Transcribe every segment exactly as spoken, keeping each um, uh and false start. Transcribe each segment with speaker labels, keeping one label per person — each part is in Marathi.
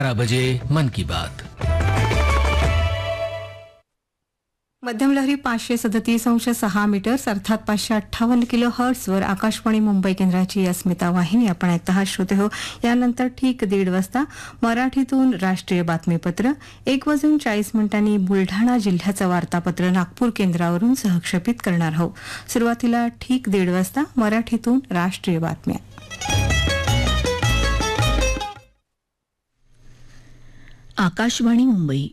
Speaker 1: बारह बजे मन की बात।
Speaker 2: मध्यम लहरी पाचशे सदतीस अंश सहा मीटर्स अर्थात पाचशे अठ्ठावन्न किलो हर्ट्सवर आकाशवाणी मुंबई केंद्राची अस्मिता वाहिनी आपण ऐकता आहात श्रोते हो। यानंतर ठीक दीड वाजता मराठीतून राष्ट्रीय बातमीपत्र, एक वाजून चाळीस मिनिटांनी बुलढाणा जिल्ह्याचं वार्तापत्र नागपूर केंद्रावरून सहक्षेपित करणार आहोत। सुरुवातीला ठीक दीड वाजता मराठीतून राष्ट्रीय बातम्या।
Speaker 3: आकाशवाणी मुंबई।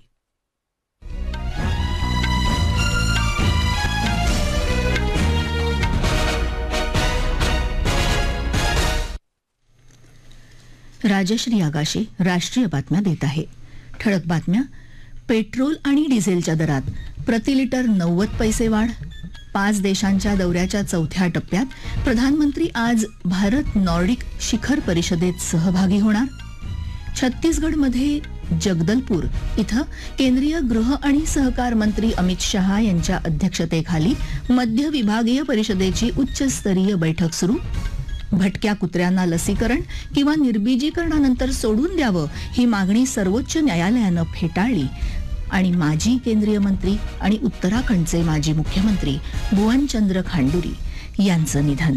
Speaker 3: राजश्री आगाशे राष्ट्रीय बातम्या देत आहे। ठळक बातम्या। पेट्रोल आणि डिझेलच्या दरात प्रति लिटर नव्वद पैसे वाढ। पाच देशांच्या दौऱ्याच्या चौथ्या टप्प्यात प्रधानमंत्री आज भारत नॉर्डिक शिखर परिषदेत सहभागी होणार। छत्तीसगडमध्ये जगदलपूर इथं केंद्रीय गृह आणि सहकार मंत्री अमित शहा यांच्या अध्यक्षतेखाली मध्य विभागीय परिषदेची उच्चस्तरीय बैठक सुरू। भटक्या कुत्र्यांना लसीकरण किंवा निर्बीजीकरणानंतर सोडून द्यावं ही मागणी सर्वोच्च न्यायालयानं फेटाळली। आणि माजी केंद्रीय मंत्री आणि उत्तराखंडचे माजी मुख्यमंत्री भुवनचंद्र खांडुरी यांचं निधन।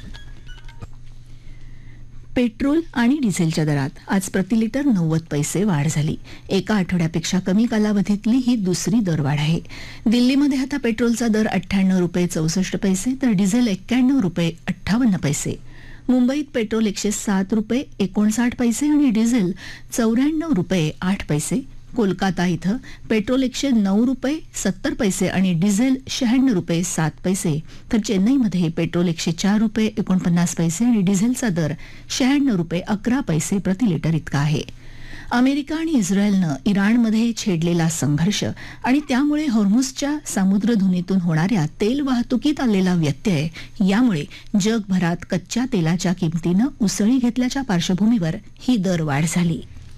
Speaker 3: पेट्रोल आणि डिझेलच्या दरात आज प्रति लिटर नव्वद पैसे वाढ झाली। एका आठवड्यापेक्षा कमी कालावधीतली ही दुसरी दरवाढ आहे। दिल्लीमध्ये आता पेट्रोलचा दर अठ्ठ्याण्णव रुपये चौसष्ट पैसे तर डिझेल एक्क्याण्णव रुपये अठ्ठावन्न पैसे। मुंबईत पेट्रोल एकशे सात रुपये एकोणसाठ पैसे आणि डिझेल चौऱ्याण्णव रुपये आठ पैसे। कोलकाता इथं पेट्रोल एकशे नऊ रुपये सत्तर पैसे आणि डिझेल शहाण्णव रुपये सात पैसे तर चेन्नईमध्ये पेट्रोल एकशे चार रुपये एकोणपन्नास पैसे आणि डिझेलचा दर शहाण्णव रुपये अकरा पैसे प्रति लिटर इतका आहे। अमेरिका आणि इस्रायलनं इराणमध्ये छेडलेला संघर्ष आणि त्यामुळे हॉर्मुझच्या सामुद्रधुनीतून होणाऱ्या तेल वाहतुकीत आलेला व्यत्यय यामुळे जगभरात कच्च्या तेलाच्या किमतीनं उसळी घेतल्याच्या पार्श्वभूमीवर ही दरवाढ झाली।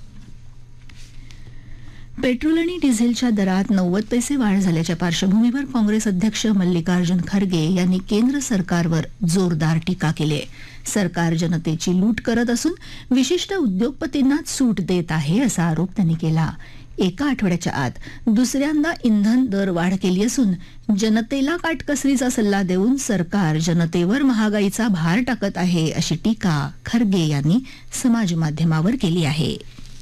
Speaker 3: पेट्रोल आणि डिझेलच्या दरात नव्वद पैसे वाढ झाल्याच्या पार्श्वभूमीवर काँग्रेस अध्यक्ष मल्लिकार्जुन खरगे यांनी केंद्र सरकारवर जोरदार टीका केली आहे। सरकार जनतेची लूट करत असून विशिष्ट उद्योगपतींनाच सूट देत आहे असा आरोप त्यांनी केला। एका आठवड्याच्या आत दुसऱ्यांदा इंधन दर वाढ केली असून जनतेला काटकसरीचा सल्ला देऊन सरकार जनतेवर महागाईचा भार टाकत आहे अशी टीका खरगे यांनी समाज माध्यमावर केली आहे।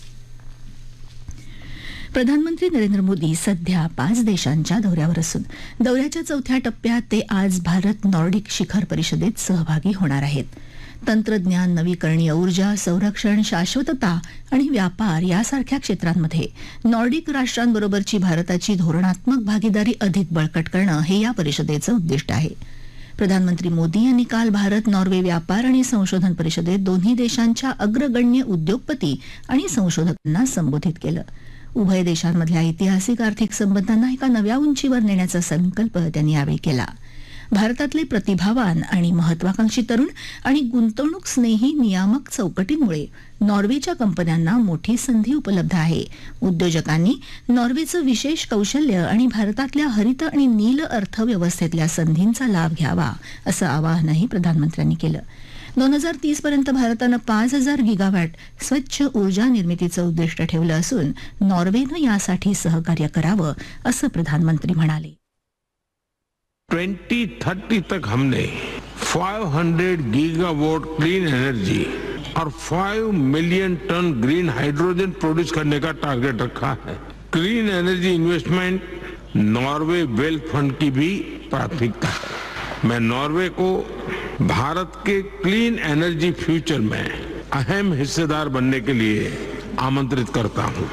Speaker 3: प्रधानमंत्री नरेंद्र मोदी सध्या पाच देशांच्या दौऱ्यावर असून दौऱ्याच्या चौथ्या टप्प्यात ते आज भारत नॉर्डिक शिखर परिषदेत सहभागी होणार आहेत। तंत्रज्ञान, नवीकरणीय ऊर्जा, संरक्षण, शाश्वतता आणि व्यापार यासारख्या क्षेत्रांमध्ये नॉर्डिक राष्ट्रांबरोबरची भारताची धोरणात्मक भागीदारी अधिक बळकट करणं हे या परिषदेचं उद्दिष्ट आहे। प्रधानमंत्री मोदी यांनी काल भारत नॉर्वे व्यापार आणि संशोधन परिषदेत दोन्ही देशांच्या अग्रगण्य उद्योगपती आणि संशोधकांना संबोधित केलं। उभय देशांमधल्या ऐतिहासिक आर्थिक संबंधांना एका नव्या उंचीवर नेण्याचा संकल्प त्यांनी यावेळी केला। भारतातले प्रतिभावान आणि महत्वाकांक्षी तरुण आणि गुंतवणूक स्नेही नियामक चौकटींमुळे नॉर्वेच्या कंपन्यांना मोठी संधी उपलब्ध आहे। उद्योजकांनी नॉर्वेचं विशेष कौशल्य आणि भारतातल्या हरित आणि नील अर्थव्यवस्थेतल्या संधींचा लाभ घ्यावा असं आवाहनही प्रधानमंत्र्यांनी केलं। दोन हजार तीस पर्यंत भारतानं पाच हजार गिगावॅट स्वच्छ ऊर्जा निर्मितीचं उद्दिष्ट ठेवलं असून नॉर्वेनं यासाठी सहकार्य करावं असं प्रधानमंत्री म्हणाले।
Speaker 4: ट्वेंटी थर्टी तक हमने पाँच सौ गीगावाट क्लीन एनर्जी और पाँच million ton green hydrogen produce करने का टारगेट रखा है। Clean energy investment Norway wealth fund की भी प्राथमिकता है। मैं नॉर्वे को भारत के क्लीन एनर्जी फ्यूचर में अहम हिस्सेदार बनने के लिए आमंत्रित करता हूं।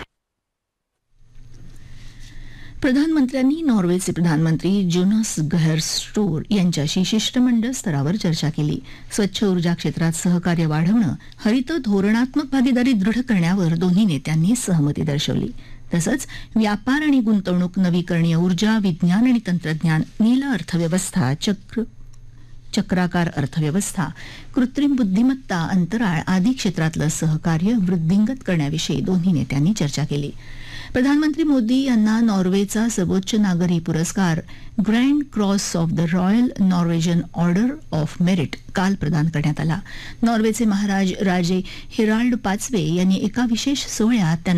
Speaker 3: प्रधानमंत्र्यांनी नॉर्वेचे प्रधानमंत्री जोनास गहर स्टोर यांच्याशी शिष्टमंडळ स्तरावर चर्चा केली। स्वच्छ ऊर्जा क्षेत्रात सहकार्य वाढवणं, हरित धोरणात्मक भागीदारी दृढ करण्यावर दोन्ही नेत्यांनी सहमती दर्शवली। तसंच व्यापार आणि गुंतवणूक, नवीकरणीय ऊर्जा, विज्ञान आणि तंत्रज्ञान, नील अर्थव्यवस्था, चक्र चक्राकार अर्थव्यवस्था, कृत्रिम बुद्धिमत्ता, अंतराळ आदी क्षेत्रातलं सहकार्य वृद्धिंगत करण्याविषयी दोन्ही नेत्यांनी चर्चा केली. प्रधानमंत्री मोदी यांना नॉर्वेचा सर्वोच्च नागरी पुरस्कार grand cross of the royal Norwegian order of merit काल प्रदान करण्यात आला. नॉर्वेचे महाराज राजे हेराल्ड पाचवे यांनी एका विशेष सोहळ्यात त्यांना